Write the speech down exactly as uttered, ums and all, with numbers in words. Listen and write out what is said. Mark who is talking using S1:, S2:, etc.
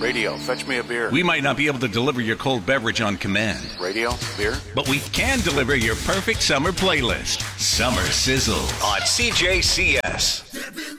S1: Radio, fetch me a beer.
S2: We might not be able to deliver your cold beverage on command.
S1: Radio, beer.
S2: But we can deliver your perfect summer playlist. Summer Sizzle
S3: on C J C S.